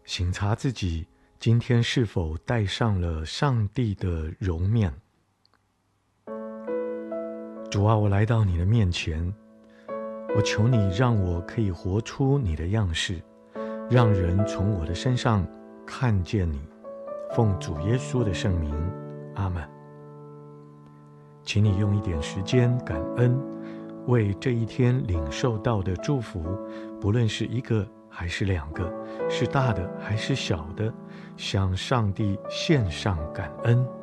省察自己今天是否戴上了上帝的容面。主啊，我来到你的面前，我求你让我可以活出你的样式，让人从我的身上看见你。奉主耶稣的圣名，阿们。请你用一点时间感恩，为这一天领受到的祝福，不论是一个还是两个，是大的还是小的，向上帝献上感恩。